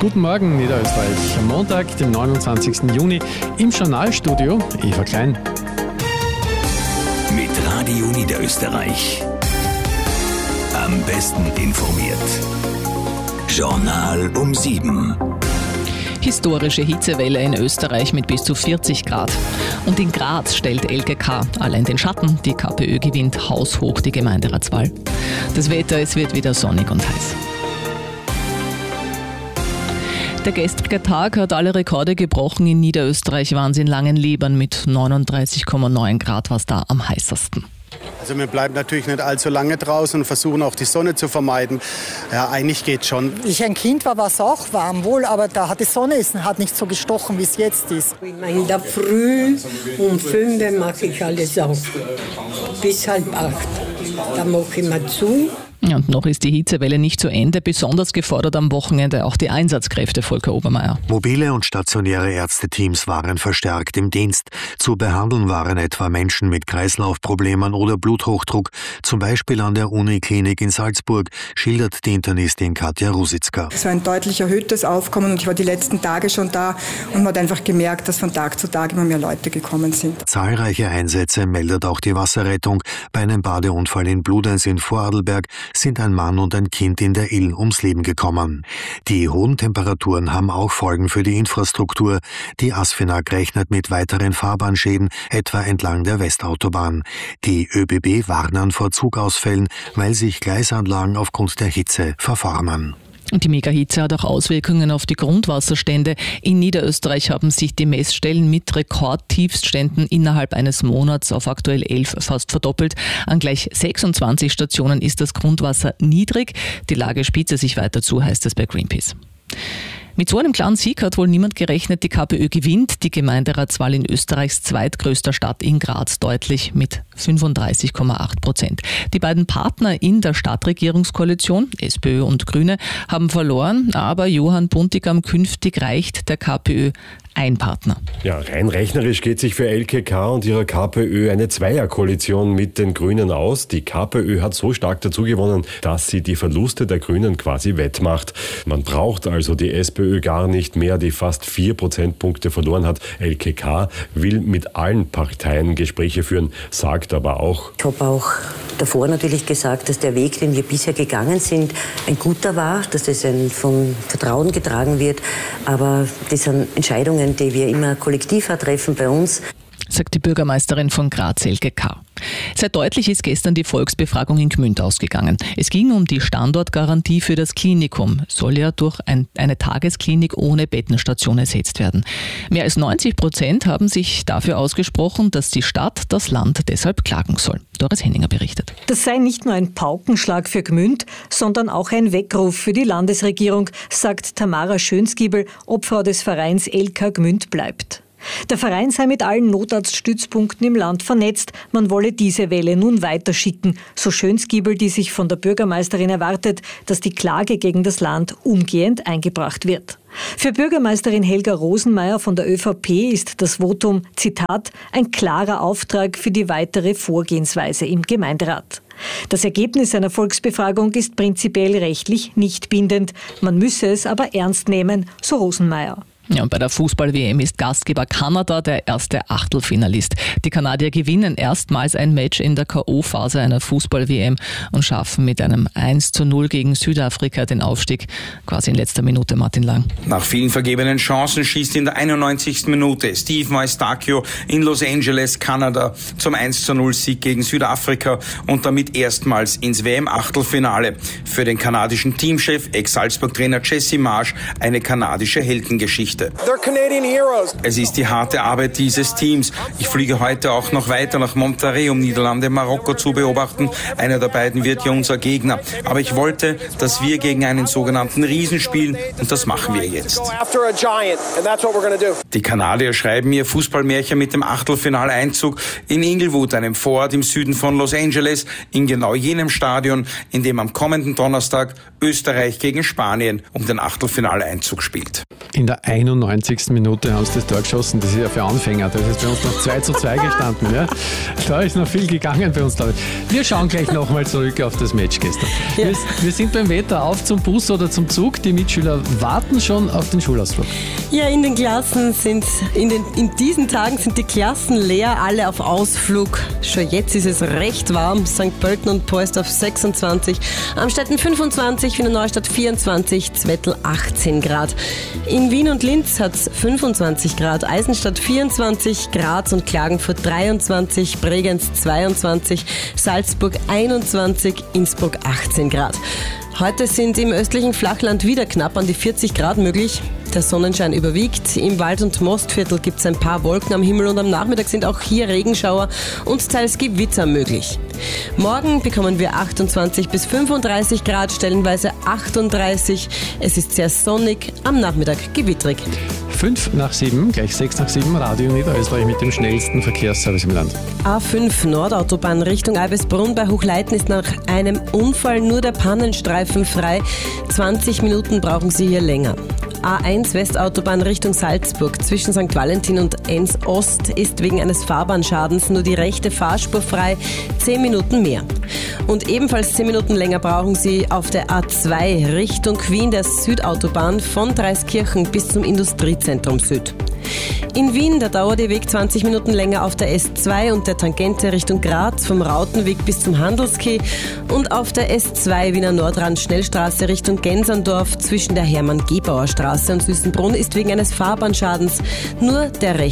Guten Morgen, Niederösterreich. Am Montag, dem 29. Juni, im Journalstudio Eva Klein. Mit Radio Niederösterreich. Am besten informiert. Journal um 7. Historische Hitzewelle in Österreich mit bis zu 40 Grad. Und in Graz stellt LKK alle in den Schatten. Die KPÖ gewinnt haushoch die Gemeinderatswahl. Das Wetter, es wird wieder sonnig und heiß. Der gestrige Tag hat alle Rekorde gebrochen. In Niederösterreich waren es in Langenlebern mit 39,9 Grad, was da am heißesten. Also wir bleiben natürlich nicht allzu lange draußen und versuchen auch die Sonne zu vermeiden. Ja, eigentlich geht's schon. Wie ich ein Kind war es auch warm wohl, aber da hat die Sonne hat nicht so gestochen, wie es jetzt ist. In der Früh um 5 Uhr mache ich alles auf, bis 7:30. Da mache ich mal zu. Und noch ist die Hitzewelle nicht zu Ende. Besonders gefordert am Wochenende auch die Einsatzkräfte, Volker Obermeier. Mobile und stationäre Ärzteteams waren verstärkt im Dienst. Zu behandeln waren etwa Menschen mit Kreislaufproblemen oder Bluthochdruck, zum Beispiel an der Uniklinik in Salzburg, schildert die Internistin Katja Rusitzka. Es war ein deutlich erhöhtes Aufkommen und ich war die letzten Tage schon da und man hat einfach gemerkt, dass von Tag zu Tag immer mehr Leute gekommen sind. Zahlreiche Einsätze meldet auch die Wasserrettung. Bei einem Badeunfall in Bludenz in Vorarlberg sind ein Mann und ein Kind in der Ill ums Leben gekommen. Die hohen Temperaturen haben auch Folgen für die Infrastruktur. Die ASFINAG rechnet mit weiteren Fahrbahnschäden, etwa entlang der Westautobahn. Die ÖBB warnen vor Zugausfällen, weil sich Gleisanlagen aufgrund der Hitze verformen. Und die Megahitze hat auch Auswirkungen auf die Grundwasserstände. In Niederösterreich haben sich die Messstellen mit Rekordtiefstständen innerhalb eines Monats auf aktuell 11 fast verdoppelt. An gleich 26 Stationen ist das Grundwasser niedrig. Die Lage spitze sich weiter zu, heißt es bei Greenpeace. Mit so einem klaren Sieg hat wohl niemand gerechnet. Die KPÖ gewinnt die Gemeinderatswahl in Österreichs zweitgrößter Stadt in Graz deutlich mit 35,8%. Die beiden Partner in der Stadtregierungskoalition, SPÖ und Grüne, haben verloren, aber Johann Buntigam, künftig reicht der KPÖ ein Partner. Ja, rein rechnerisch geht sich für LKK und ihrer KPÖ eine Zweierkoalition mit den Grünen aus. Die KPÖ hat so stark dazugewonnen, dass sie die Verluste der Grünen quasi wettmacht. Man braucht also die SPÖ gar nicht mehr, die fast 4 Prozentpunkte verloren hat. LKK will mit allen Parteien Gespräche führen, sagt aber auch: Ich habe auch davor natürlich gesagt, dass der Weg, den wir bisher gegangen sind, ein guter war, dass das von Vertrauen getragen wird. Aber das sind Entscheidungen, die wir immer kollektiver treffen bei uns, sagt die Bürgermeisterin von Graz, LKK. Sehr deutlich ist gestern die Volksbefragung in Gmünd ausgegangen. Es ging um die Standortgarantie für das Klinikum. Soll ja durch eine Tagesklinik ohne Bettenstation ersetzt werden. Mehr als 90% haben sich dafür ausgesprochen, dass die Stadt das Land deshalb klagen soll. Doris Henninger berichtet. Das sei nicht nur ein Paukenschlag für Gmünd, sondern auch ein Weckruf für die Landesregierung, sagt Tamara Schönskiebel, Obfrau des Vereins LK Gmünd bleibt. Der Verein sei mit allen Notarztstützpunkten im Land vernetzt. Man wolle diese Welle nun weiterschicken. So Schönskiebel, die sich von der Bürgermeisterin erwartet, dass die Klage gegen das Land umgehend eingebracht wird. Für Bürgermeisterin Helga Rosenmeier von der ÖVP ist das Votum, Zitat, ein klarer Auftrag für die weitere Vorgehensweise im Gemeinderat. Das Ergebnis einer Volksbefragung ist prinzipiell rechtlich nicht bindend. Man müsse es aber ernst nehmen, so Rosenmeier. Ja, und bei der Fußball-WM ist Gastgeber Kanada der erste Achtelfinalist. Die Kanadier gewinnen erstmals ein Match in der K.O.-Phase einer Fußball-WM und schaffen mit einem 1:0 gegen Südafrika den Aufstieg. Quasi in letzter Minute, Martin Lang. Nach vielen vergebenen Chancen schießt in der 91. Minute Steve Maestacchio in Los Angeles, Kanada, zum 1:0 Gegen Südafrika und damit erstmals ins WM-Achtelfinale. Für den kanadischen Teamchef, Ex-Salzburg-Trainer Jesse Marsch, eine kanadische Heldengeschichte. Es ist die harte Arbeit dieses Teams. Ich fliege heute auch noch weiter nach Monterrey, um Niederlande, Marokko zu beobachten. Einer der beiden wird ja unser Gegner. Aber ich wollte, dass wir gegen einen sogenannten Riesen spielen und das machen wir jetzt. Die Kanadier schreiben ihr Fußballmärchen mit dem Achtelfinaleinzug in Inglewood, einem Vorort im Süden von Los Angeles, in genau jenem Stadion, in dem am kommenden Donnerstag Österreich gegen Spanien um den Achtelfinaleinzug spielt. In der 91. Minute haben sie das Tor geschossen. Das ist ja für Anfänger. Das ist bei uns noch 2:2 gestanden. Ja? Da ist noch viel gegangen bei uns, glaube ich. Wir schauen gleich nochmal zurück auf das Match gestern. Ja. Wir sind beim Wetter. Auf zum Bus oder zum Zug. Die Mitschüler warten schon auf den Schulausflug. Ja, in den Klassen in diesen Tagen sind die Klassen leer, alle auf Ausflug. Schon jetzt ist es recht warm. St. Pölten und Poesdorf 26, Amstetten 25, Wiener Neustadt 24, Zwettl 18 Grad. In Wien und Linz hat es 25 Grad, Eisenstadt 24, Graz und Klagenfurt 23, Bregenz 22, Salzburg 21, Innsbruck 18 Grad. Heute sind im östlichen Flachland wieder knapp an die 40 Grad möglich. Der Sonnenschein überwiegt. Im Wald- und Mostviertel gibt es ein paar Wolken am Himmel und am Nachmittag sind auch hier Regenschauer und teils Gewitter möglich. Morgen bekommen wir 28 bis 35 Grad, stellenweise 38. Es ist sehr sonnig, am Nachmittag gewittrig. 5:07, gleich 6:07, Radio Niederösterreich mit dem schnellsten Verkehrsservice im Land. A5 Nordautobahn Richtung Eibisbrunn bei Hochleiten ist nach einem Unfall nur der Pannenstreifen frei. 20 Minuten brauchen Sie hier länger. A1 Westautobahn Richtung Salzburg zwischen St. Valentin und Enns Ost ist wegen eines Fahrbahnschadens nur die rechte Fahrspur frei, 10 Minuten mehr. Und ebenfalls 10 Minuten länger brauchen Sie auf der A2 Richtung Wien der Südautobahn von Dreiskirchen bis zum Industriezentrum Süd. In Wien, da dauert Ihr Weg 20 Minuten länger auf der S2 und der Tangente Richtung Graz vom Rautenweg bis zum Handelskeh und auf der S2 Wiener Nordrand Schnellstraße Richtung Genserndorf zwischen der Hermann-Gebauer Straße und Süßenbrunn ist wegen eines Fahrbahnschadens nur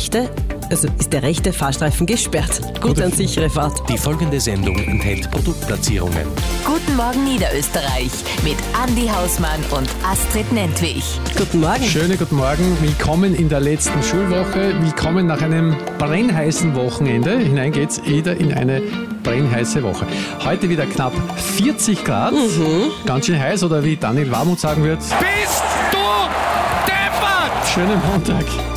ist der rechte Fahrstreifen gesperrt. Gute und sichere Fahrt. Die folgende Sendung enthält Produktplatzierungen. Guten Morgen Niederösterreich mit Andi Hausmann und Astrid Nentwich. Guten Morgen. Schönen guten Morgen. Willkommen in der letzten Schulwoche. Willkommen nach einem brennheißen Wochenende. Hinein geht's wieder in eine brennheiße Woche. Heute wieder knapp 40 Grad. Ganz schön heiß, oder wie Daniel Warmuth sagen wird. Bist du deppert? Schönen Montag.